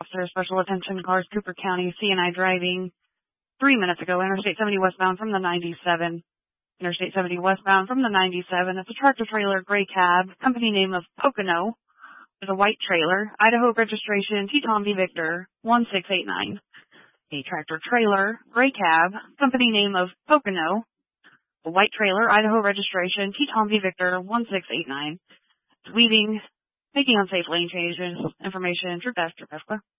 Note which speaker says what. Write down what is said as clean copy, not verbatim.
Speaker 1: Officer, special attention cars, Cooper County, CNI driving 3 minutes ago, Interstate 70 westbound from the 97. Interstate 70 westbound from the 97. It's a tractor-trailer, gray cab, company name of Pocono. There's a white trailer, Idaho registration, Teton V Victor 1689. A tractor-trailer, gray cab, company name of Pocono. A white trailer, Idaho registration, Teton V Victor 1689. It's weaving, making unsafe lane changes. Information, True Fast, Clear.